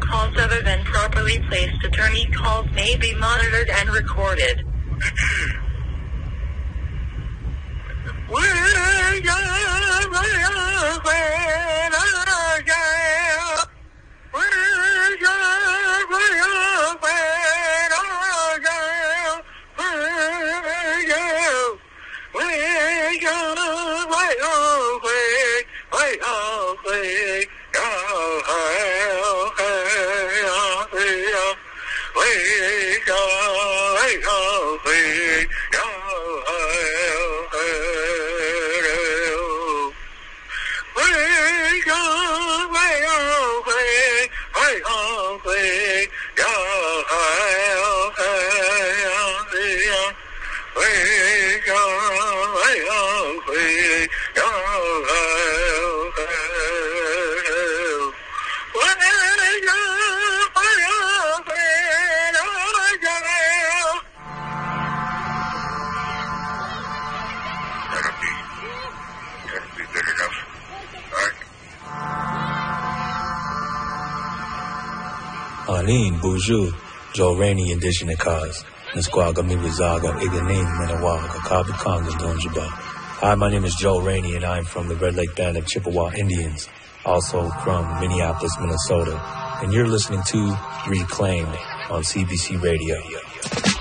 calls other than properly placed attorney calls may be monitored and recorded. Anin, Bonjour, Joe Rainey, Indigenous Cause. Nisquaga, Miwazaga, Iganing, Menawaga, Kabi Konga, Donjaba. Hi, my name is Joe Rainey, and I'm from the Red Lake Band of Chippewa Indians, also from Minneapolis, Minnesota. And you're listening to Reclaimed on CBC Radio.